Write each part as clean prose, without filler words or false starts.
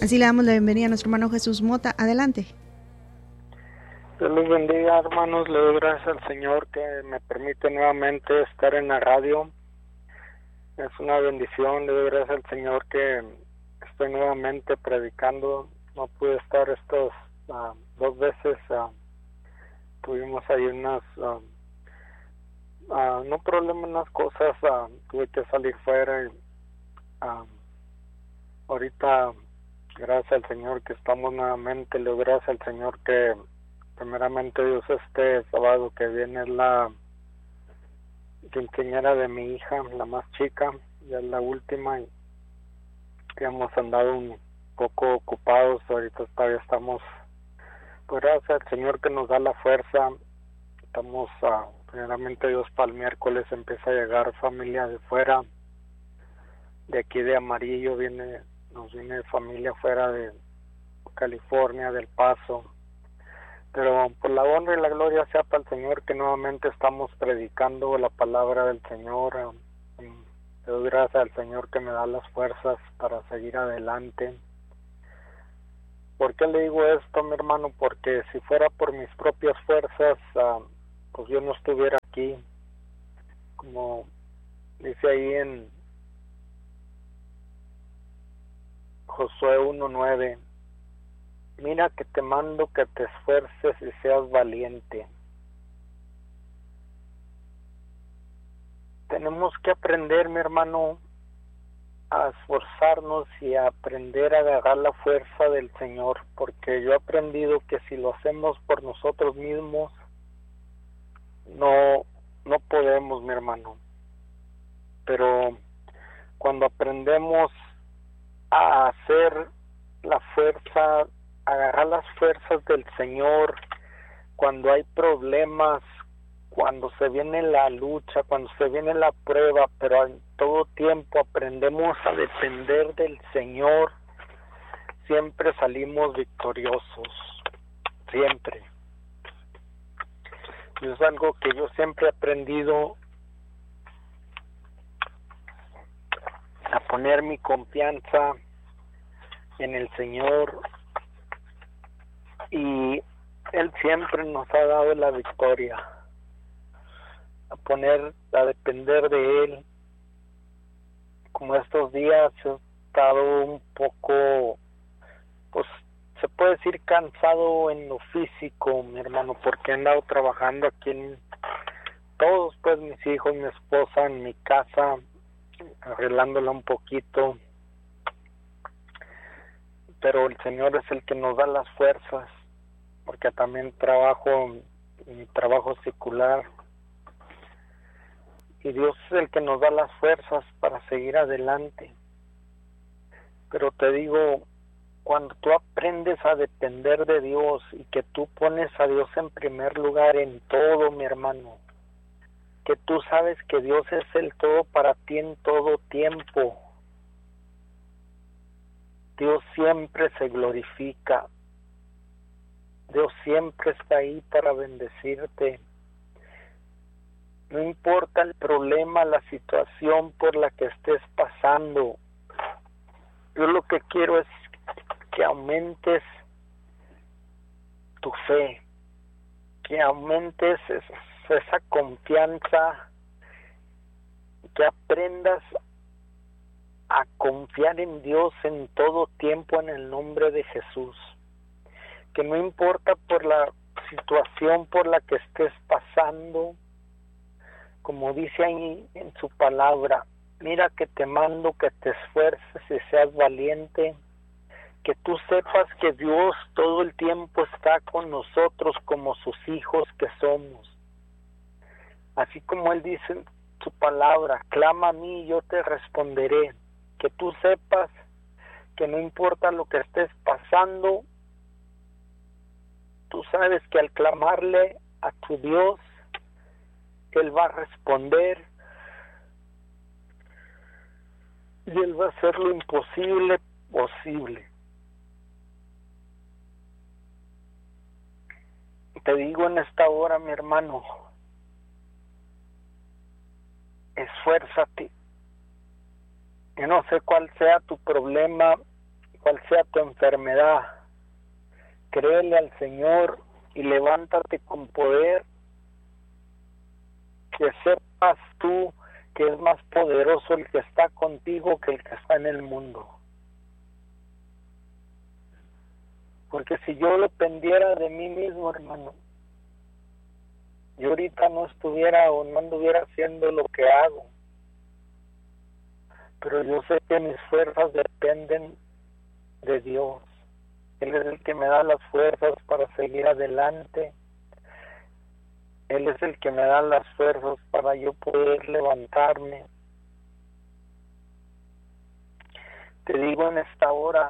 Así le damos la bienvenida a nuestro hermano Jesús Mota. Adelante. Dios los bendiga, hermanos. Le doy gracias al Señor que me permite nuevamente estar en la radio. Es una bendición. Le doy gracias al Señor que estoy nuevamente predicando. No pude estar estos 2 veces. Tuvimos ahí unas no problemas, unas cosas. Tuve que salir fuera y ahorita gracias al Señor que estamos nuevamente. Le doy gracias al Señor que primeramente Dios, este sábado que viene es la quinceañera de mi hija, la más chica, ya es la última, y hemos andado un poco ocupados. Ahorita todavía estamos, pues gracias al Señor que nos da la fuerza. Estamos primeramente Dios, para el miércoles empieza a llegar familia de fuera, de aquí de Amarillo nos viene familia fuera de California, del Paso. Pero por la honra y la gloria sea para el Señor que nuevamente estamos predicando la palabra del Señor. Le doy gracias al Señor que me da las fuerzas para seguir adelante. ¿Por qué le digo esto, mi hermano? Porque si fuera por mis propias fuerzas, pues yo no estuviera aquí. Como dice ahí en Josué 1:9. Mira que te mando que te esfuerces y seas valiente. Tenemos que aprender, mi hermano, a esforzarnos y a aprender a agarrar la fuerza del Señor, porque yo he aprendido que si lo hacemos por nosotros mismos, no podemos, mi hermano. Pero cuando aprendemos a hacer la fuerza, agarrar las fuerzas del Señor, cuando hay problemas, cuando se viene la lucha, cuando se viene la prueba, pero en todo tiempo aprendemos a depender del Señor, siempre salimos victoriosos, siempre. Y es algo que yo siempre he aprendido, a poner mi confianza en el Señor, y Él siempre nos ha dado la victoria. A depender de Él. Como estos días he estado un poco, pues se puede decir cansado en lo físico, mi hermano, porque he andado trabajando aquí en todos, pues mis hijos, mi esposa, en mi casa, arreglándola un poquito. Pero el Señor es el que nos da las fuerzas, porque también trabajo en mi trabajo secular, y Dios es el que nos da las fuerzas para seguir adelante. Pero te digo, cuando tú aprendes a depender de Dios y que tú pones a Dios en primer lugar en todo, mi hermano, que tú sabes que Dios es el todo para ti en todo tiempo, Dios siempre se glorifica. Dios siempre está ahí para bendecirte. No importa el problema, la situación por la que estés pasando. Yo lo que quiero es que aumentes tu fe, que aumentes esa confianza, que aprendas a confiar en Dios en todo tiempo en el nombre de Jesús. Que no importa por la situación por la que estés pasando, como dice ahí en su palabra, mira que te mando que te esfuerces y seas valiente, que tú sepas que Dios todo el tiempo está con nosotros como sus hijos que somos. Así como Él dice en su palabra, clama a mí y yo te responderé. Que tú sepas que no importa lo que estés pasando, tú sabes que al clamarle a tu Dios, Él va a responder y Él va a hacer lo imposible posible. Te digo en esta hora, mi hermano, esfuérzate. Yo no sé cuál sea tu problema, cual sea tu enfermedad, créele al Señor y levántate con poder, que sepas tú que es más poderoso el que está contigo que el que está en el mundo. Porque si yo dependiera de mí mismo, hermano, yo ahorita no estuviera o no anduviera haciendo lo que hago. Pero yo sé que mis fuerzas dependen de Dios. Él es el que me da las fuerzas para seguir adelante. Él es el que me da las fuerzas para yo poder levantarme. Te digo en esta hora,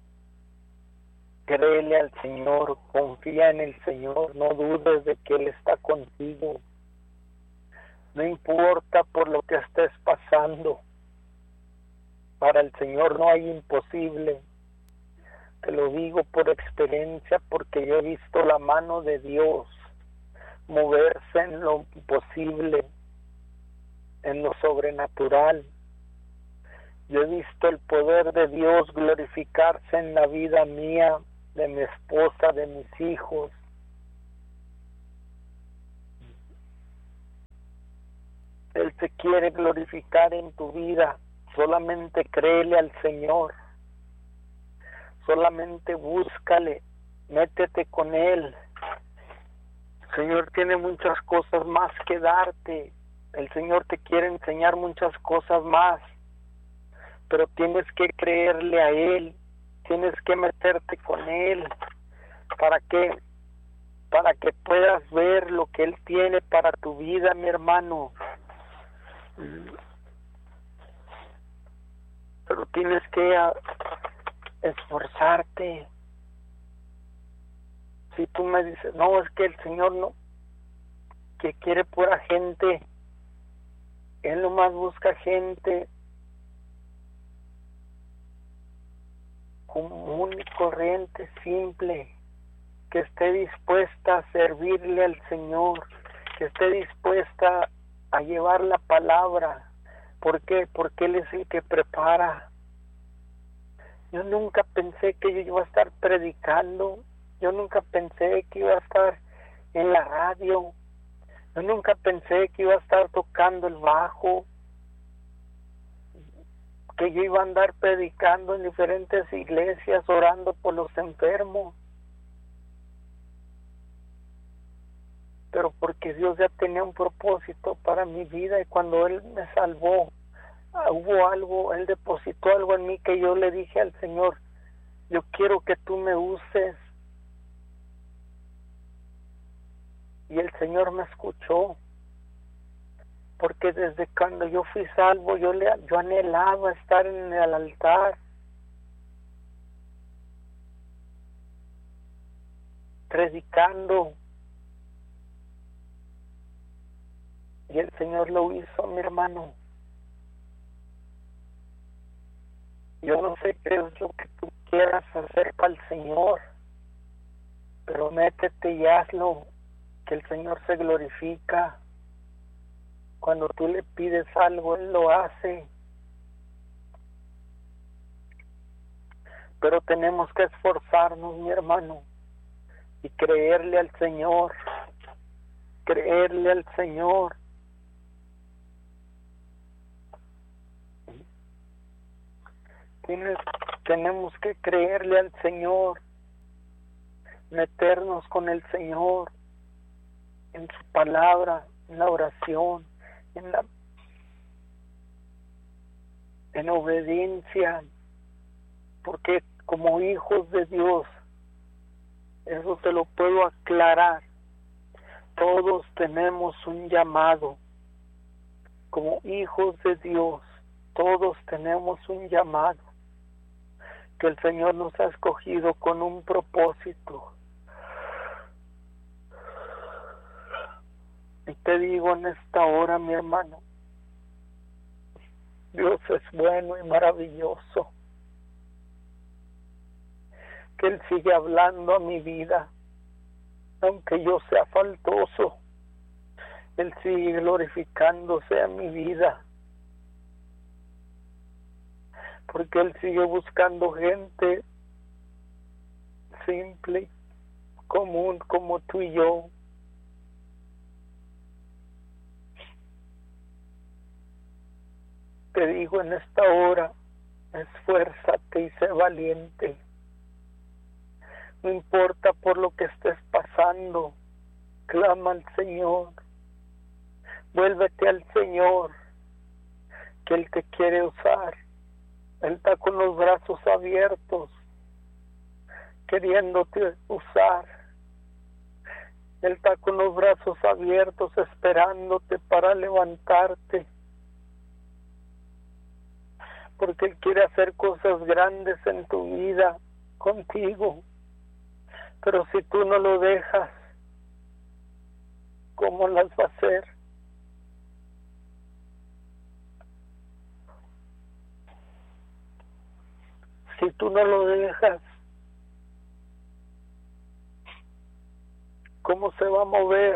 créele al Señor, confía en el Señor, no dudes de que Él está contigo. No importa por lo que estés pasando, para el Señor no hay imposible. Te lo digo por experiencia, porque yo he visto la mano de Dios moverse en lo imposible, en lo sobrenatural. Yo he visto el poder de Dios glorificarse en la vida mía, de mi esposa, de mis hijos. Él se quiere glorificar en tu vida. Solamente créele al Señor. Solamente búscale, métete con Él. El Señor tiene muchas cosas más que darte. El Señor te quiere enseñar muchas cosas más. Pero tienes que creerle a Él. Tienes que meterte con Él. ¿Para qué? Para que puedas ver lo que Él tiene para tu vida, mi hermano. Pero tienes que esforzarte. Si tú me dices, no, es que el Señor no, que quiere pura gente, Él nomás busca gente común y corriente, simple, que esté dispuesta a servirle al Señor, que esté dispuesta a llevar la palabra. ¿Por qué? Porque Él es el que prepara. Yo nunca pensé que yo iba a estar predicando. Yo nunca pensé que iba a estar en la radio. Yo nunca pensé que iba a estar tocando el bajo. Que yo iba a andar predicando en diferentes iglesias, orando por los enfermos. Pero porque Dios ya tenía un propósito para mi vida, y cuando Él me salvó, hubo algo, Él depositó algo en mí que yo le dije al Señor, yo quiero que tú me uses. Y el Señor me escuchó, porque desde cuando yo fui salvo, yo anhelaba estar en el altar, predicando. Y el Señor lo hizo, mi hermano. Yo no sé qué es lo que tú quieras hacer para el Señor, pero métete y hazlo, que el Señor se glorifica. Cuando tú le pides algo, Él lo hace. Pero tenemos que esforzarnos, mi hermano, y creerle al Señor. Creerle al Señor. Tenemos que creerle al Señor, meternos con el Señor en su palabra, en la oración, en obediencia, porque como hijos de Dios, eso te lo puedo aclarar, todos tenemos un llamado. Como hijos de Dios, todos tenemos un llamado, que el Señor nos ha escogido con un propósito. Y te digo en esta hora, mi hermano, Dios es bueno y maravilloso, que Él sigue hablando a mi vida, aunque yo sea faltoso, Él sigue glorificándose a mi vida. porque Él sigue buscando gente simple, común, como tú y yo. Te digo en esta hora, esfuérzate y sé valiente. No importa por lo que estés pasando, clama al Señor. Vuélvete al Señor, que Él te quiere usar. Él está con los brazos abiertos, queriéndote usar. Él está con los brazos abiertos, esperándote para levantarte. Porque Él quiere hacer cosas grandes en tu vida, contigo. Pero si tú no lo dejas, ¿cómo las va a hacer? Si tú no lo dejas, ¿cómo se va a mover?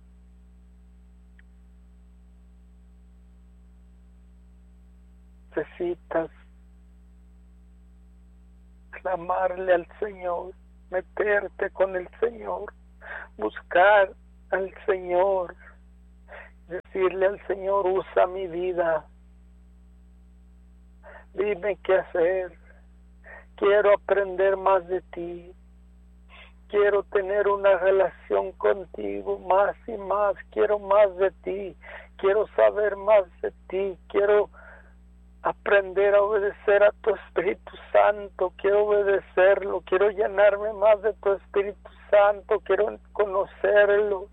Necesitas clamarle al Señor, meterte con el Señor, buscar al Señor, decirle al Señor, usa mi vida, dime qué hacer, quiero aprender más de ti, quiero tener una relación contigo más y más, quiero más de ti, quiero saber más de ti, quiero aprender a obedecer a tu Espíritu Santo, quiero obedecerlo, quiero llenarme más de tu Espíritu Santo, quiero conocerlo.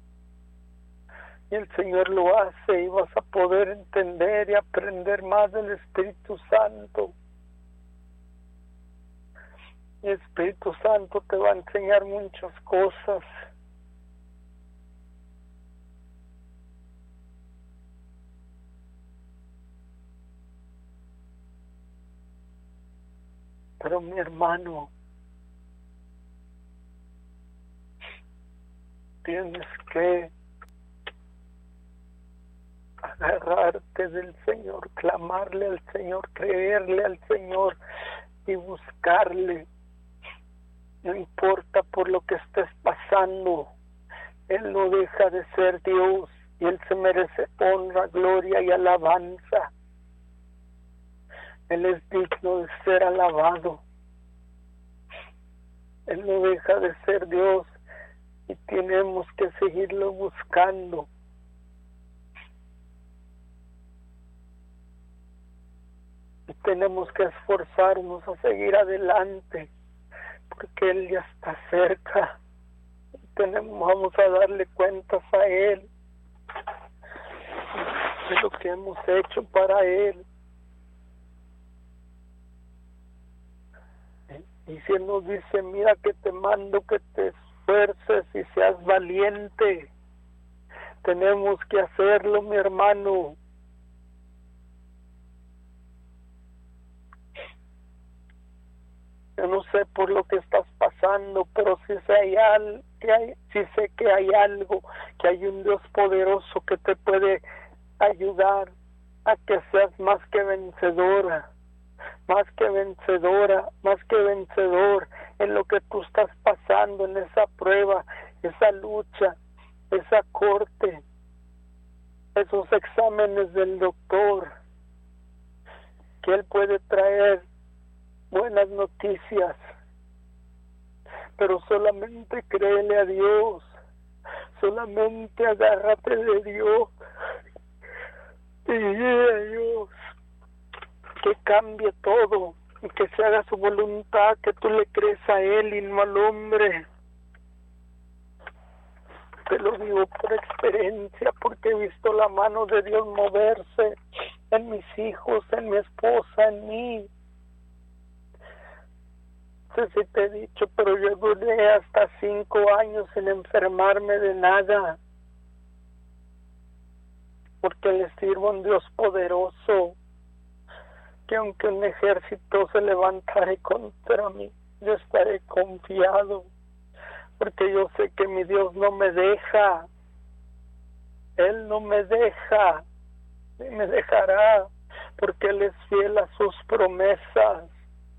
Y el Señor lo hace y vas a poder entender y aprender más del Espíritu Santo. Y el Espíritu Santo te va a enseñar muchas cosas. Pero mi hermano, tienes que agarrarte del Señor, clamarle al Señor, creerle al Señor y buscarle. No importa por lo que estés pasando, Él no deja de ser Dios y Él se merece honra, gloria y alabanza. Él es digno de ser alabado. Él no deja de ser Dios y tenemos que seguirlo buscando. Y tenemos que esforzarnos a seguir adelante, porque Él ya está cerca. Vamos a darle cuentas a Él de lo que hemos hecho para Él. Y si Él nos dice, mira que te mando que te esfuerces y seas valiente, tenemos que hacerlo, mi hermano. Yo no sé por lo que estás pasando, pero sí sé que hay algo, que hay un Dios poderoso que te puede ayudar a que seas más que vencedora, más que vencedora, más que vencedor en lo que tú estás pasando, en esa prueba, esa lucha, esa corte, esos exámenes del doctor, que Él puede traer buenas noticias, pero solamente créele a Dios, solamente agárrate de Dios y dile a Dios que cambie todo y que se haga su voluntad, que tú le crees a Él y no al hombre. Te lo digo por experiencia, porque he visto la mano de Dios moverse en mis hijos, en mi esposa, en mí. No sé si te he dicho, pero yo duré hasta 5 años sin enfermarme de nada, porque le sirvo a un Dios poderoso, que aunque un ejército se levantare contra mí, yo estaré confiado, porque yo sé que mi Dios no me deja. Él no me deja, ni me dejará, porque Él es fiel a sus promesas.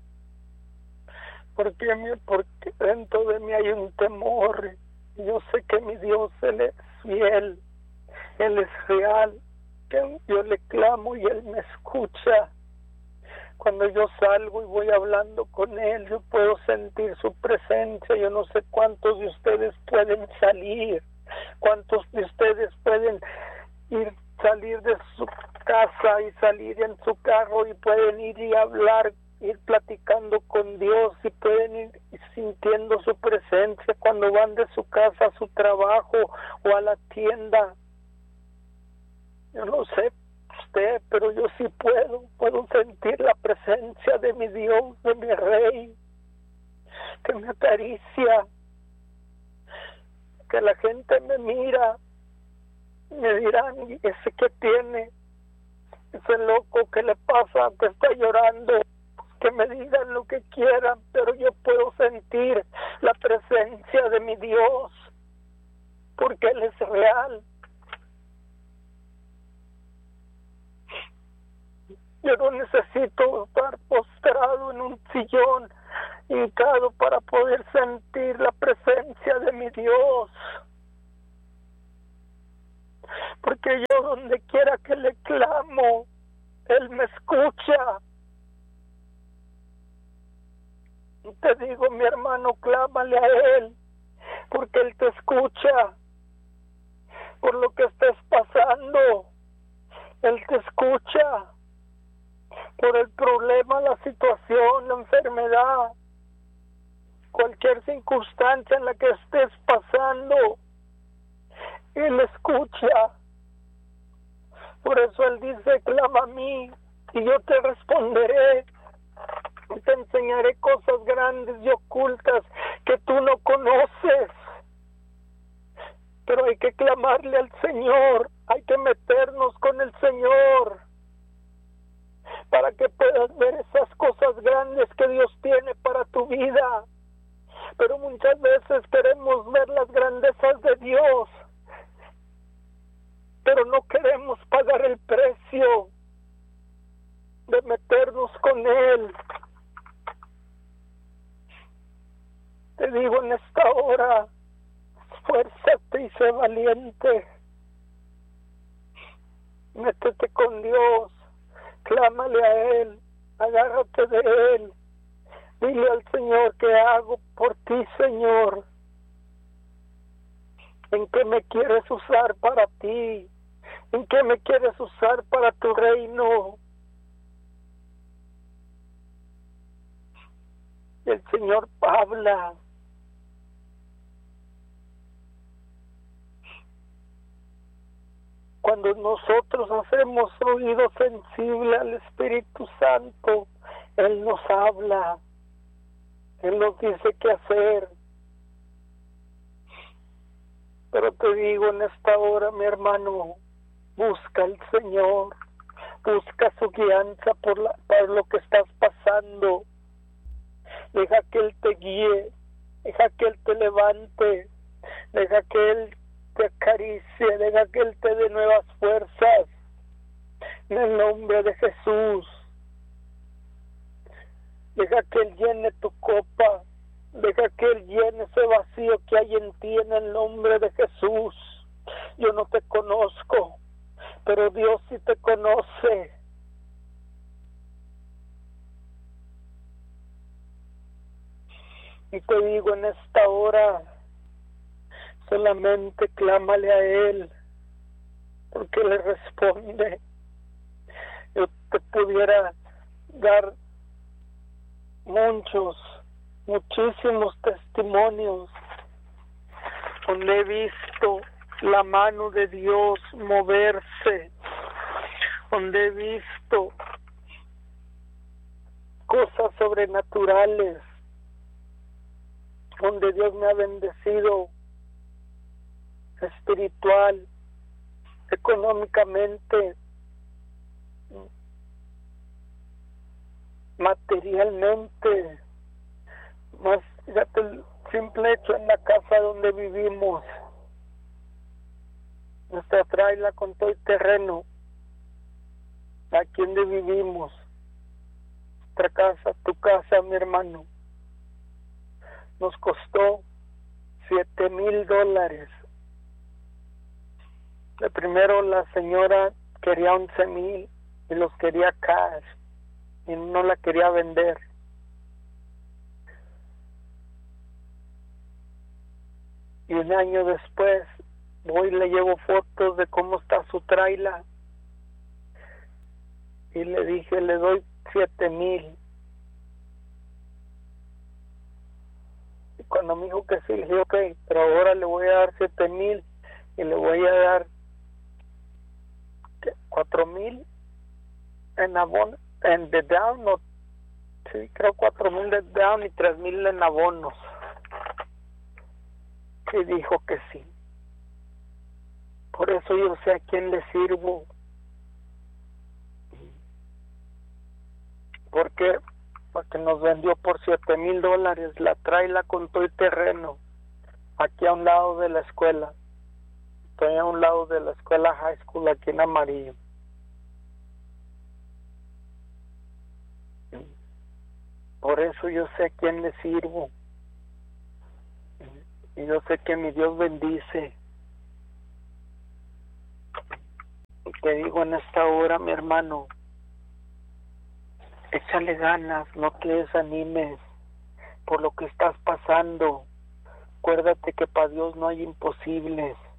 Porque dentro de mí hay un temor. Yo sé que mi Dios, Él es fiel, Él es real, que yo le clamo y Él me escucha. Cuando yo salgo y voy hablando con Él, yo puedo sentir su presencia. Yo no sé cuántos de ustedes pueden salir, cuántos de ustedes pueden salir de su casa y salir en su carro y pueden ir y hablar, ir platicando con Dios, y pueden ir sintiendo su presencia cuando van de su casa a su trabajo o a la tienda. Yo no sé usted, pero yo sí puedo sentir la presencia de mi Dios, de mi Rey, que me acaricia, que la gente me mira, me dirán: ¿y ese qué tiene? Ese loco, ¿qué le pasa? Que está llorando. Que me digan lo que quieran, pero yo puedo sentir la presencia de mi Dios, porque Él es real. Yo no necesito estar postrado en un sillón hincado para poder sentir la presencia de mi Dios, porque yo donde quiera que le clamo, Él me escucha. Te digo, mi hermano, clámale a Él, porque Él te escucha. Por lo que estés pasando, Él te escucha. Por el problema, la situación, la enfermedad, cualquier circunstancia en la que estés pasando, Él escucha. Por eso Él dice: clama a mí y yo te responderé. Te enseñaré cosas grandes y ocultas que tú no conoces. Pero hay que clamarle al Señor, hay que meternos con el Señor para que puedas ver esas cosas grandes que Dios tiene para tu vida. Pero muchas veces queremos ver las grandezas de Dios, pero no queremos pagar el precio de meternos con Él. Te digo en esta hora, esfuérzate y sé valiente. Métete con Dios, clámale a Él, agárrate de Él. Dile al Señor: ¿qué hago por ti, Señor? ¿En qué me quieres usar para ti? ¿En qué me quieres usar para tu reino? Y el Señor habla. Cuando nosotros hacemos oído sensible al Espíritu Santo, Él nos habla, Él nos dice qué hacer. Pero te digo en esta hora, mi hermano, busca al Señor, busca su guianza por lo que estás pasando. Deja que Él te guíe, deja que Él te levante, deja que Él te acaricie, deja que Él te dé nuevas fuerzas. En el nombre de Jesús, deja que Él llene tu copa, deja que Él llene ese vacío que hay en ti en el nombre de Jesús. Yo no te conozco, pero Dios sí te conoce. Y te digo en esta hora, solamente clámale a Él, porque le responde. Yo te pudiera dar muchísimos testimonios donde he visto la mano de Dios moverse, donde he visto cosas sobrenaturales, donde Dios me ha bendecido espiritual, económicamente, materialmente. Más, fíjate, el simple hecho en la casa donde vivimos, nuestra traila con todo el terreno, aquí donde vivimos, nuestra casa, tu casa, mi hermano, nos costó $7,000. De primero la señora quería 11,000 y los quería cash y no la quería vender. Y un año después voy y le llevo fotos de cómo está su traila y le dije, le doy 7,000. Y cuando me dijo que sí, le dije, ok, pero ahora le voy a dar 7,000 y le voy a dar 4,000 en abono, en de down, no, sí, creo 4,000 de down y 3,000 en abonos. Y dijo que sí. Por eso yo sé a quién le sirvo. Porque nos vendió por $7,000 la traila con todo el terreno, aquí a un lado de la escuela. Estoy a un lado de la escuela high school aquí en Amarillo. Por eso yo sé a quién le sirvo. Y yo sé que mi Dios bendice. Y te digo en esta hora, mi hermano, échale ganas, no te desanimes por lo que estás pasando. Acuérdate que para Dios no hay imposibles.